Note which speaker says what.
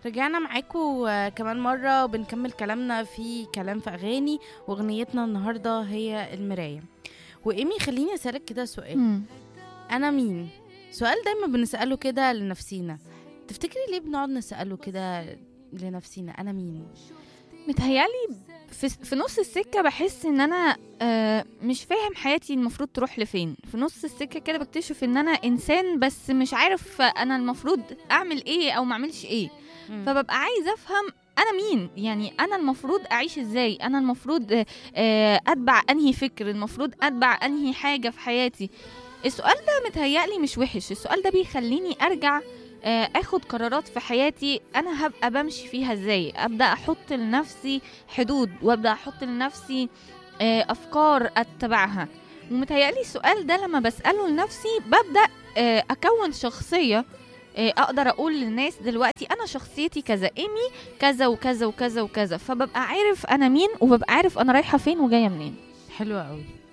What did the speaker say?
Speaker 1: رجعنا معاكم كمان مرة وبنكمل كلامنا في كلام في أغاني. وأغنيتنا النهاردة هي المراية. وإيمي خليني أسألك كده سؤال.
Speaker 2: مم.
Speaker 1: أنا مين؟ سؤال دايما بنسأله كده لنفسينا. تفتكري ليه بنقعد نسأله كده لنفسينا أنا مين؟
Speaker 2: متهيالي في نص السكة بحس ان انا مش فاهم حياتي المفروض تروح لفين. في نص السكة كده بكتشف ان انا انسان بس مش عارف انا المفروض اعمل ايه او ما اعملش ايه. فببقى عايزة افهم انا مين، يعني انا المفروض اعيش ازاي، انا المفروض اتبع انهي فكر، المفروض اتبع انهي حاجة في حياتي. السؤال ده متهيألي مش وحش، السؤال ده بيخليني ارجع اخد قرارات في حياتي انا هبقى بمشي فيها ازاي، ابدا احط لنفسي حدود وابدا احط لنفسي افكار اتبعها. ومتهيألي السؤال ده لما بسأله لنفسي ببدا اكون شخصية اقدر اقول للناس دلوقتي انا شخصيتي كذا، ايمي كذا وكذا وكذا وكذا، فببقى عارف انا مين وببقى عارف انا رايحة فين وجاية منين.
Speaker 1: حلوة قوي.